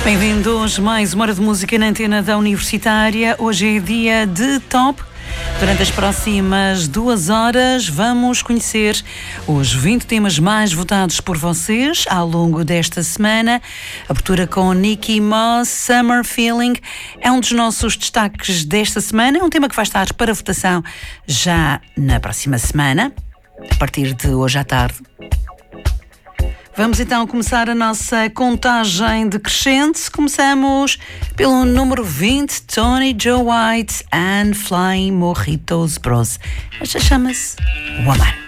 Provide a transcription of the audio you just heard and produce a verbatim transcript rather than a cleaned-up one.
Bem-vindos mais uma hora de música na antena da Universitária. Hoje é dia de top. Durante as próximas duas horas vamos conhecer os vinte temas mais votados por vocês ao longo desta semana. Abertura com Nicki Moss, Summer Feeling é um dos nossos destaques desta semana. É um tema que vai estar para votação já na próxima semana, a partir de hoje à tarde. Vamos então começar a nossa contagem decrescente. Começamos pelo número vinte, Tony Joe White and Flying Mojitos Bros. Esta chama-se Woman.